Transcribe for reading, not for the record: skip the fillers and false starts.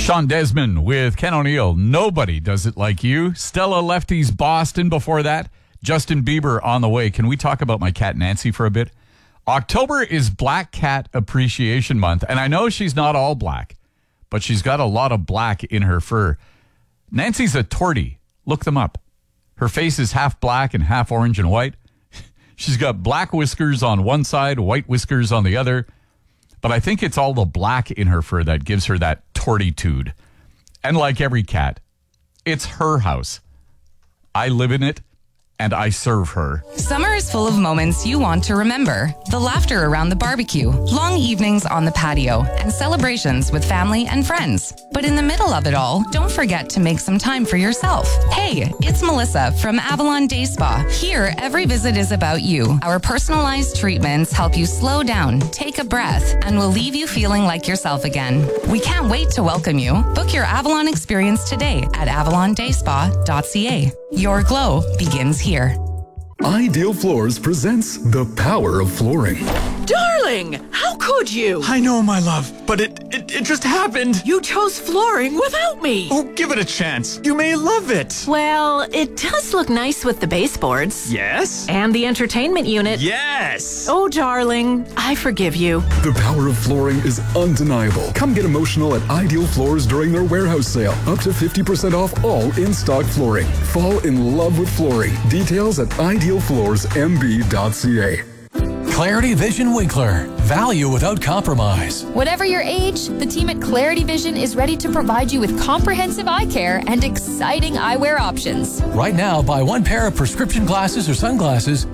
Sean Desmond with Ken O'Neill. Nobody does it like you. Stella Lefty's Boston before that. Justin Bieber on the way. Can we talk about my cat Nancy for a bit? October is Black Cat Appreciation Month, and I know she's not all black, but she's got a lot of black in her fur. Nancy's a tortie. Look them up. Her face is half black and half orange and white. She's got black whiskers on one side, white whiskers on the other. But I think it's all the black in her fur that gives her that tortitude. And like every cat, it's her house. I live in it, and I serve her. Summer is full of moments you want to remember. The laughter around the barbecue, long evenings on the patio, and celebrations with family and friends. But in the middle of it all, don't forget to make some time for yourself. Hey, it's Melissa from Avalon Day Spa. Here, every visit is about you. Our personalized treatments help you slow down, take a breath, and will leave you feeling like yourself again. We can't wait to welcome you. Book your Avalon experience today at avalondayspa.ca. Your glow begins here. Ideal Floors presents The Power of Flooring. Darling, how could you? I know, my love, but it just happened. You chose flooring without me. Oh, give it a chance. You may love it. Well, it does look nice with the baseboards. Yes? And the entertainment unit. Yes! Oh, darling, I forgive you. The power of flooring is undeniable. Come get emotional at Ideal Floors during their warehouse sale. Up to 50% off all in-stock flooring. Fall in love with flooring. Details at idealfloorsmb.ca. Clarity Vision Winkler. Value without compromise. Whatever your age, the team at Clarity Vision is ready to provide you with comprehensive eye care and exciting eyewear options. Right now, buy one pair of prescription glasses or sunglasses